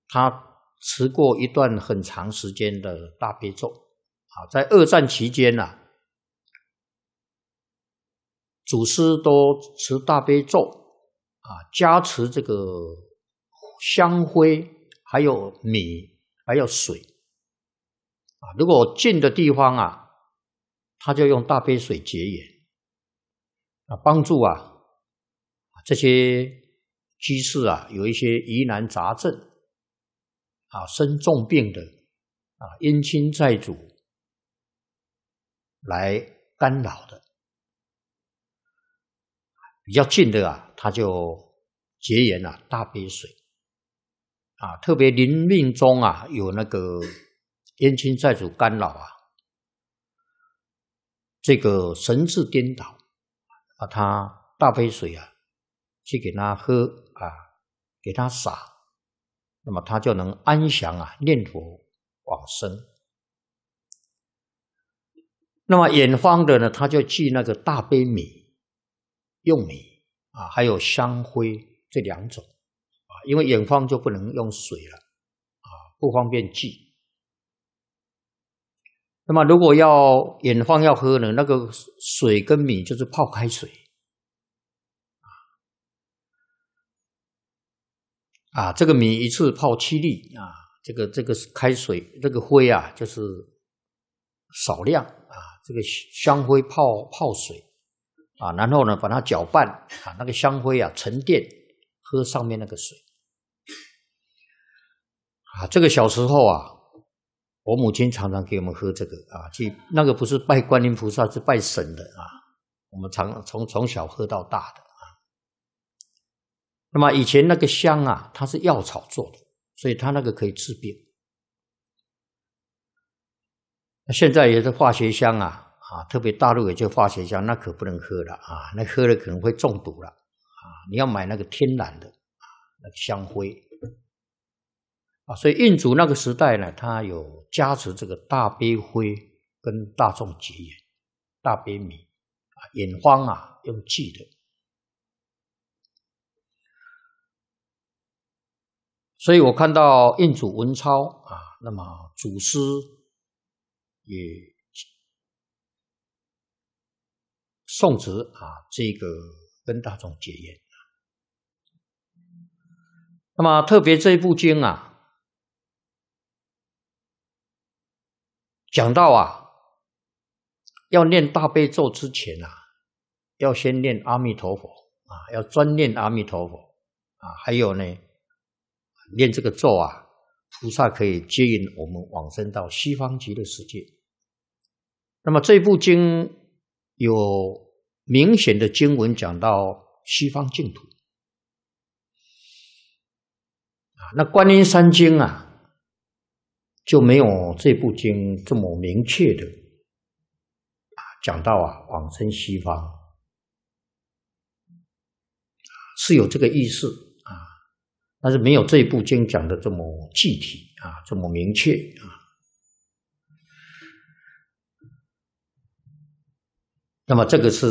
他持过一段很长时间的大悲咒啊，在二战期间啊，祖师都持大悲咒啊，加持这个香灰，还有米，还有水啊。如果近的地方啊，他就用大悲水结缘啊，帮助啊这些居士啊有一些疑难杂症啊，生重病的啊，冤亲债主来干扰的。比较近的啊，他就结缘啊大悲水啊，特别临命中啊有那个冤亲债主干扰啊，这个神志颠倒啊，他大悲水啊去给他喝啊，给他洒，那么他就能安详啊念佛往生。那么远方的呢，他就寄那个大悲米。用米啊，还有香灰这两种啊，因为远方就不能用水了啊，不方便寄。那么如果要远方要喝呢，那个水跟米就是泡开水啊，这个米一次泡7粒啊，这个开水这个灰啊就是少量啊，这个香灰泡水。啊，然后呢，把它搅拌啊，那个香灰啊沉淀，喝上面那个水啊。这个小时候啊，我母亲常常给我们喝这个啊，那个不是拜观音菩萨，是拜神的啊。我们从小喝到大的啊。那么以前那个香啊，它是药草做的，所以它那个可以治病。现在也是化学香啊。啊，特别大陆也就化学香，那可不能喝了啊！那喝了可能会中毒了啊！你要买那个天然的啊，那个香灰啊。所以印祖那个时代呢，他有加持这个大悲灰跟大众结缘，大悲米啊，远方啊用寄的。所以我看到印祖文钞啊，那么祖师也宋词啊，这个跟大众结缘。那么特别这一部经啊，讲到啊，要念大悲咒之前啊，要先念阿弥陀佛啊，要专念阿弥陀佛啊，还有呢，念这个咒啊，菩萨可以接引我们往生到西方极乐世界。那么这部经有明显的经文讲到西方净土啊，那观音山经啊就没有这部经这么明确的啊讲到啊往生西方，是有这个意思啊，但是没有这部经讲的这么具体啊，这么明确啊。那么这个是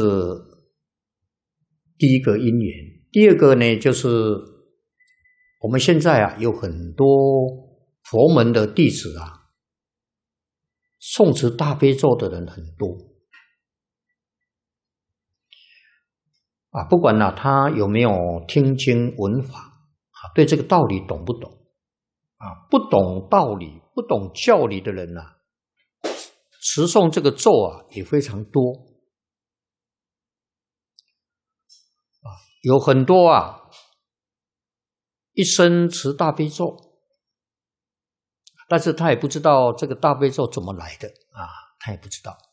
第一个因缘。第二个呢，就是我们现在啊有很多佛门的弟子啊，诵持大悲咒的人很多啊，不管他有没有听经闻法啊，对这个道理懂不懂啊？不懂道理、不懂教理的人啊，持诵这个咒啊也非常多。有很多啊，一生持大悲咒，但是他也不知道这个大悲咒怎么来的啊，他也不知道。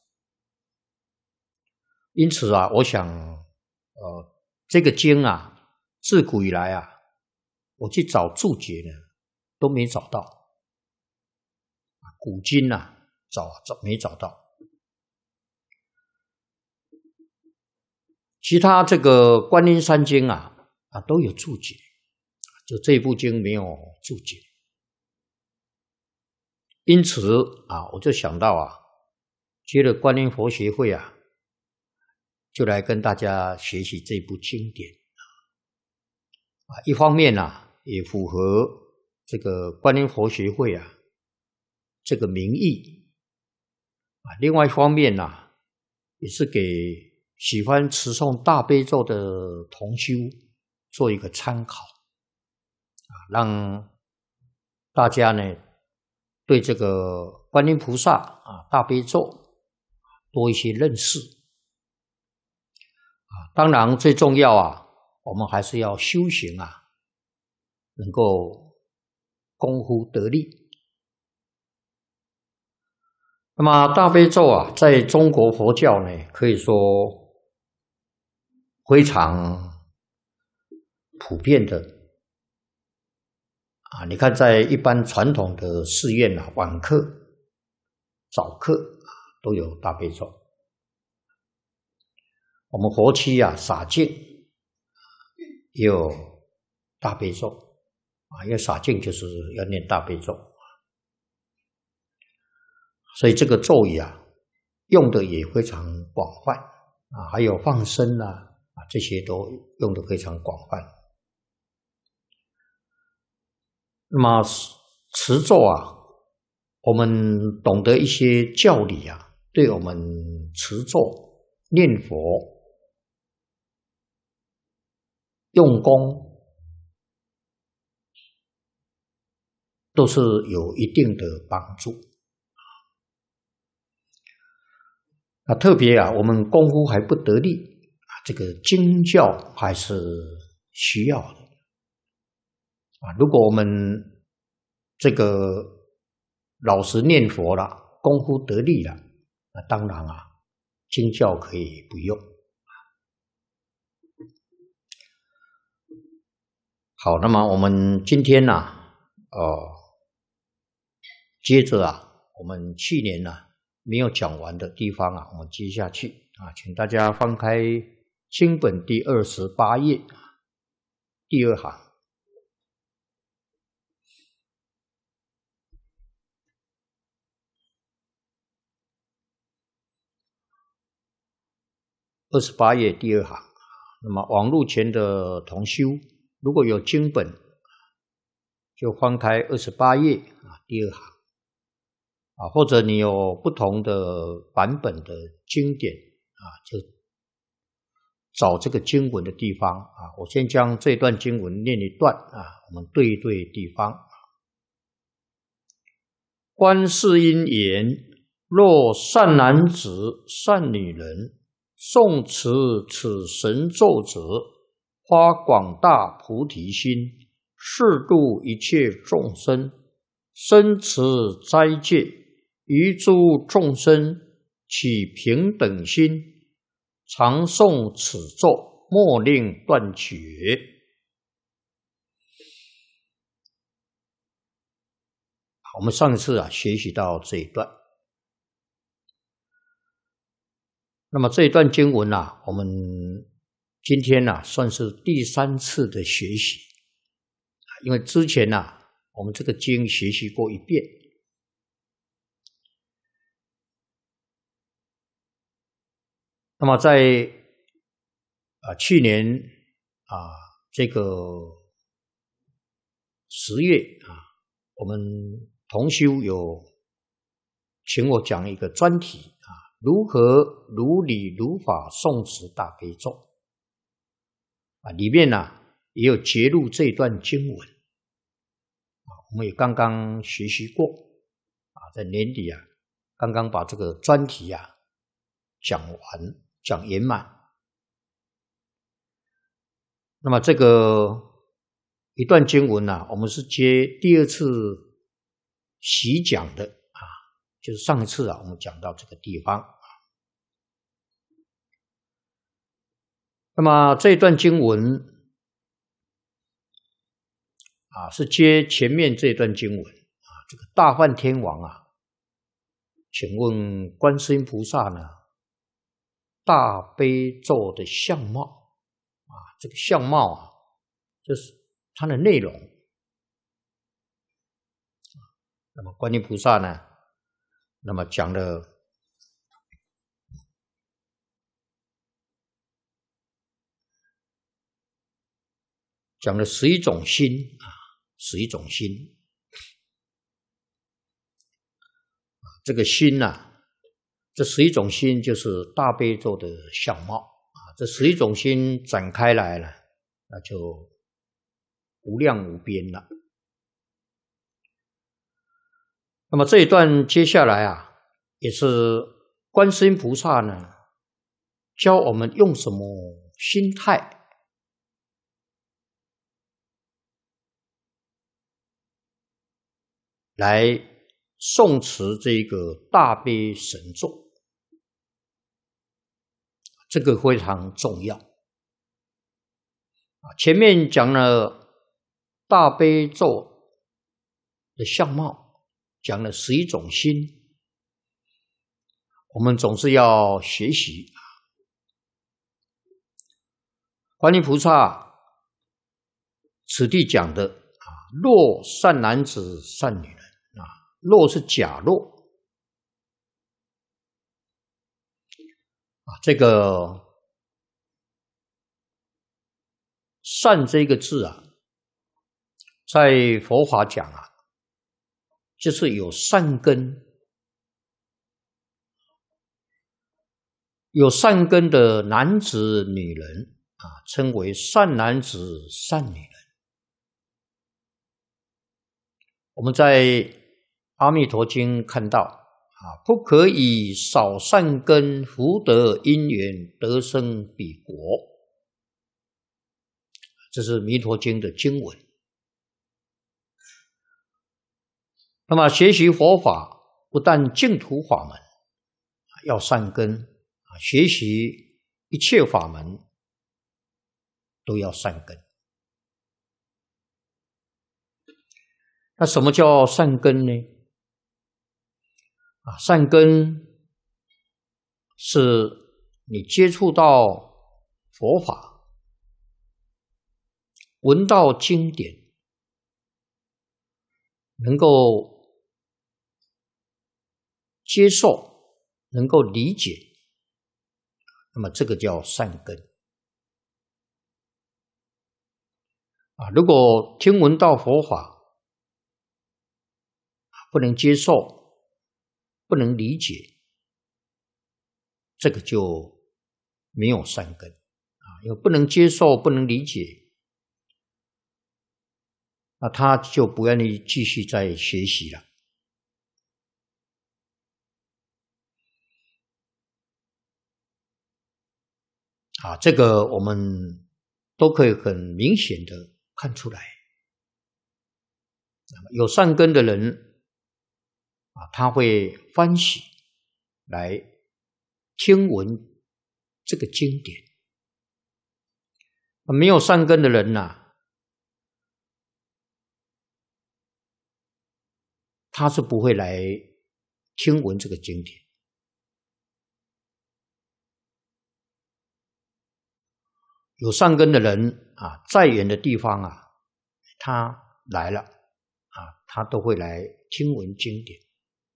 因此啊，我想，这个经啊，自古以来啊，我去找注解呢，都没找到。古今啊，没找到。其他这个观音山经啊都有注解，就这部经没有注解。因此啊，我就想到啊，接了观音佛学会啊，就来跟大家学习这部经典啊。一方面啊，也符合这个观音佛学会啊这个名义啊，另外一方面啊，也是给喜欢持诵大悲咒的同修做一个参考啊，让大家呢对这个观音菩萨啊大悲咒多一些认识啊。当然最重要啊，我们还是要修行啊，能够功夫得力。那么大悲咒啊，在中国佛教呢，可以说非常普遍的啊。你看，在一般传统的寺院啊，晚课、早课都有大悲咒。我们佛七啊，洒净也有大悲咒啊，因为洒净就是要念大悲咒。所以这个咒语啊，用的也非常广泛啊，还有放生啊，这些都用的非常广泛。那么持咒啊，我们懂得一些教理啊，对我们持咒、念佛、用功都是有一定的帮助。那特别啊，我们功夫还不得力啊，这个经教还是需要的啊。如果我们这个老实念佛了，功夫得力了，那当然啊，经教可以不用。好，那么我们今天呢，接着啊，我们去年呢没有讲完的地方啊，我们接下去啊，请大家翻开经本第28页，第2行。28页第2行。那么网络前的同修，如果有经本，就翻开28页啊，第2行啊，或者你有不同的版本的经典啊，就找这个经文的地方啊。我先将这段经文念一段啊，我们对一对地方。观世音言：若善男子、善女人诵持此神咒者，发广大菩提心，誓度一切众生，生持斋戒，于诸众生起平等心，常诵此咒，莫令断绝。我们上次啊学习到这一段，那么这一段经文啊，我们今天啊算是第3次的学习，因为之前啊我们这个经学习过一遍。那么在去年这个10月啊，我们同修有请我讲一个专题啊，如何如理如法诵持大悲咒啊，里面也有节录这段经文啊，我们也刚刚学习过啊，在年底啊，刚刚把这个专题啊讲完，讲圆满。那么这个一段经文我们是接第2次习讲的啊，就是上一次我们讲到这个地方。那么这一段经文是接前面这段经文这个大梵天王请问观世音菩萨呢，大悲咒的相貌这个相貌就是它的内容。那么观音菩萨呢，那么讲了11种心11种心这个心这11种心就是大悲咒的相貌这11种心展开来了，那就无量无边了。那么这一段接下来也是观世音菩萨呢教我们用什么心态来诵持这个大悲神咒，这个非常重要。前面讲了大悲咒的相貌，讲了11种心，我们总是要学习。观音菩萨此地讲的若善男子善女人若是假若这个善这个字在佛法讲就是有善根，有善根的男子女人称为善男子善女人。我们在阿弥陀经看到不可以少善根福德因缘得生彼国，这是弥陀经的经文。那么学习佛法不但净土法门要善根学习一切法门都要善根。那什么叫善根呢？善根是你接触到佛法，闻到经典，能够接受，能够理解，那么这个叫善根。如果听闻到佛法不能接受，不能理解，这个就没有善根因为不能接受，不能理解，那他就不愿意继续再学习了。这个我们都可以很明显的看出来。有善根的人他会欢喜来听闻这个经典。没有善根的人他是不会来听闻这个经典。有善根的人再远的地方他来了他都会来听闻经典。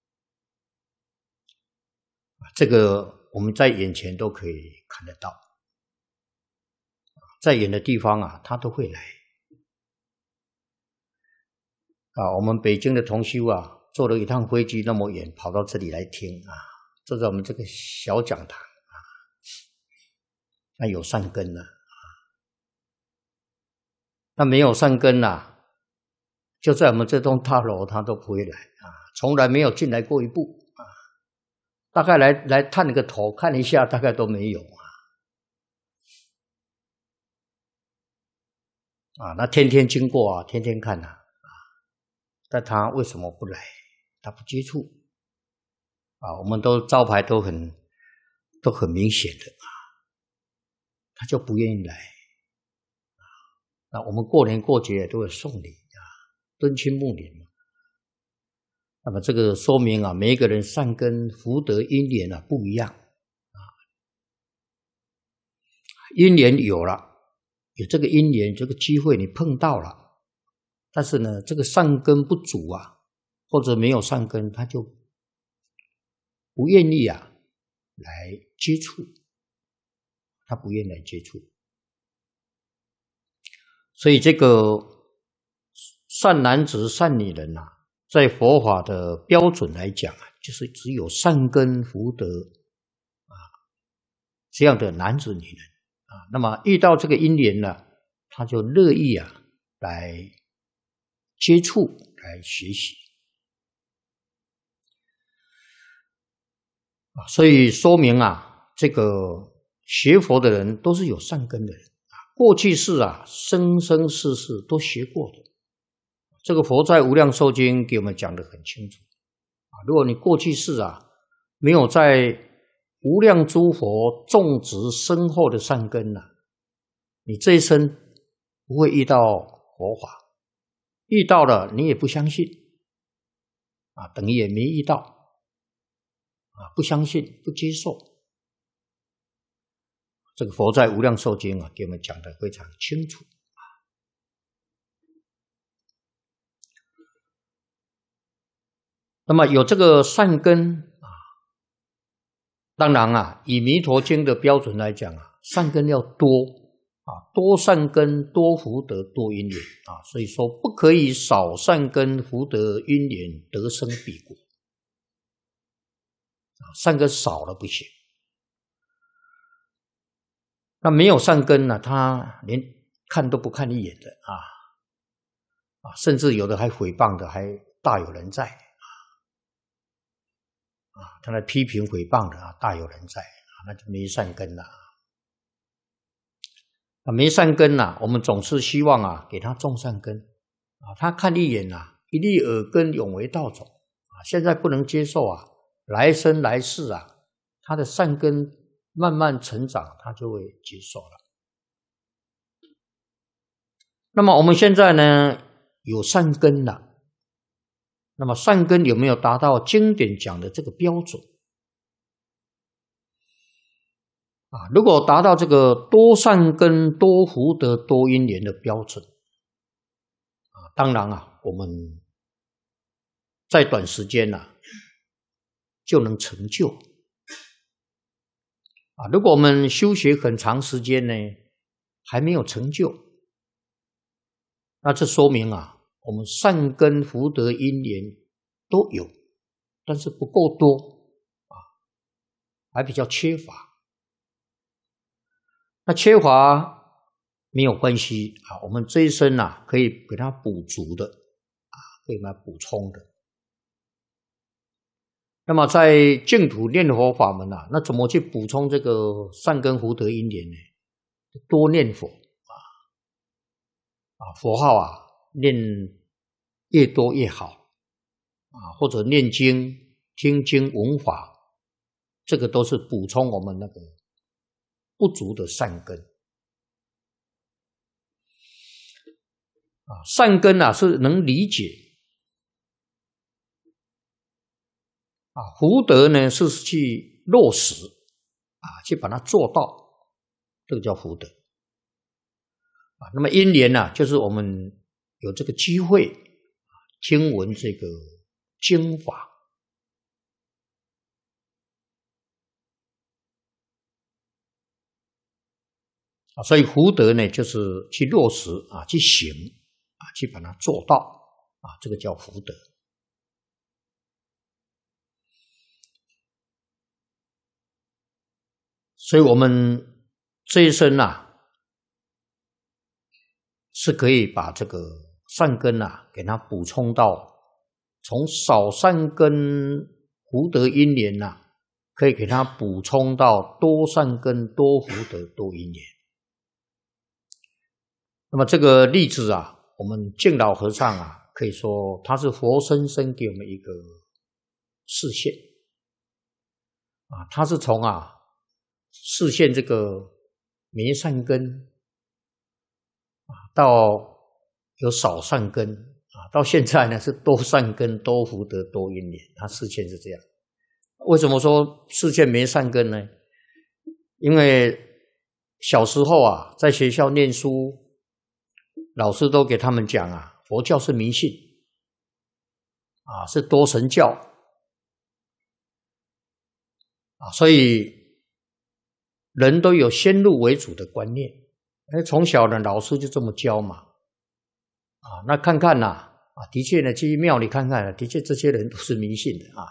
这个我们在眼前都可以看得到，在远的地方他都会来。我们北京的同修坐了一趟飞机那么远跑到这里来听坐在我们这个小讲堂那有善根那没有善根就在我们这栋大楼他都不会来从来没有进来过一步大概来探个头看一下大概都没有那天天经过天天看但他为什么不来？他不接触我们都招牌都很明显的他就不愿意来我们过年过节都会送礼敦亲睦邻那么这个说明每一个人善根福德因缘不一样因缘有了，有这个因缘这个机会你碰到了，但是呢这个善根不足或者没有善根，他就不愿意来接触，他不愿意来接触。所以这个善男子善女人在佛法的标准来讲啊，就是只有善根福德啊这样的男子女人啊，那么遇到这个因缘呢，他就乐意啊来接触来学习啊，所以说明啊，这个学佛的人都是有善根的人啊，过去世啊生生世世都学过的。这个佛在《无量寿经》给我们讲得很清楚啊，如果你过去世啊没有在无量诸佛种植深厚的善根啊，你这一生不会遇到佛法，遇到了你也不相信啊，等于也没遇到啊，不相信不接受。这个佛在《无量寿经》啊给我们讲得非常清楚。那么有这个善根啊，当然啊，以弥陀经的标准来讲啊，善根要多啊，多善根多福德多因缘啊，所以说不可以少善根福德因缘得生彼国啊，善根少了不行。那没有善根呢，他连看都不看一眼的啊，甚至有的还诽谤的还大有人在。他来批评诽谤的啊，大有人在啊，那就没善根了啊，没善根啊，我们总是希望啊，给他种善根啊，他看一眼啊，一粒耳根永为道种啊，现在不能接受啊，来生来世啊，他的善根慢慢成长，他就会接受了。那么我们现在呢，有善根了。那么善根有没有达到经典讲的这个标准啊？如果达到这个多善根多福德多因缘的标准啊，当然啊，我们在短时间啊就能成就啊。如果我们修学很长时间呢，还没有成就，那这说明啊，我们善根福德因缘都有，但是不够多啊，还比较缺乏。那缺乏没有关系啊，我们这一生啊可以给它补足的啊，可以给它补充的。那么在净土念佛法门啊，那怎么去补充这个善根福德因缘呢？多念佛啊，佛号啊念越多越好啊，或者念经、听经、闻法，这个都是补充我们那个不足的善根啊。善根啊是能理解啊，福德呢是去落实啊，去把它做到，这个叫福德啊。那么因缘呢，就是我们有这个机会听闻这个经法啊，所以福德呢就是去落实啊，去行啊，去把它做到啊，这个叫福德。所以我们这一生啊，是可以把这个善根啊给它补充到，从少善根福德因缘啊，可以给它补充到多善根多福德多因缘。那么这个例子啊，我们净老和尚啊，可以说他是活生生给我们一个示现啊，他是从示现这个没善根啊，到有少善根啊，到现在呢是多善根多福德多因缘，他示现是这样。为什么说示现没善根呢？因为小时候啊，在学校念书，老师都给他们讲啊，佛教是迷信啊，是多神教啊，所以人都有先入为主的观念。从小呢，老师就这么教嘛啊，那看看的确呢，去庙里看看，的确这些人都是迷信的啊。